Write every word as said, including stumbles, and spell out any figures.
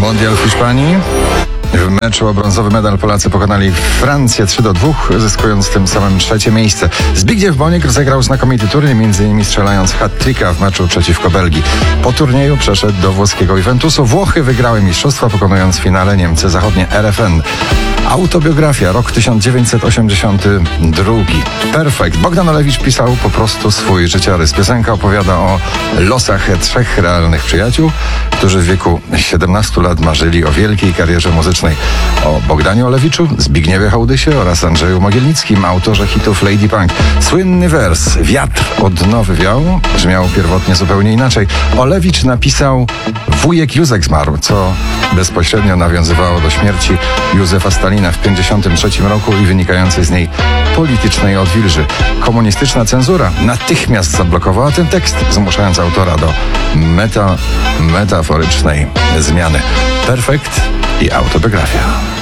Mundial w Hiszpanii. W meczu o brązowy medal Polacy pokonali Francję trzy do dwóch, zyskując tym samym trzecie miejsce. Zbigniew Boniek rozegrał znakomity turniej, między innymi strzelając hat-tricka w meczu przeciwko Belgii. Po turnieju przeszedł do włoskiego Juventusu. Włochy wygrały mistrzostwa, pokonując w finale Niemcy Zachodnie R F N. Autobiografia, rok tysiąc dziewięćset osiemdziesiąty drugi. Perfekt. Bogdan Olewicz pisał po prostu swój życiorys. Piosenka opowiada o losach trzech realnych przyjaciół, którzy w wieku siedemnastu lat marzyli o wielkiej karierze muzycznej. O Bogdanie Olewiczu, Zbigniewie Hołdysie oraz Andrzeju Mogielnickim, autorze hitów Lady Punk. Słynny wers Wiatr od nowy wiał brzmiał pierwotnie zupełnie inaczej. Olewicz napisał Wujek Józek zmarł, co bezpośrednio nawiązywało do śmierci Józefa Stalina w tysiąc dziewięćset pięćdziesiątym trzecim roku i wynikającej z niej politycznej odwilży. Komunistyczna cenzura natychmiast zablokowała ten tekst, zmuszając autora do meta, metaforycznej zmiany. Perfekt i autobiografia.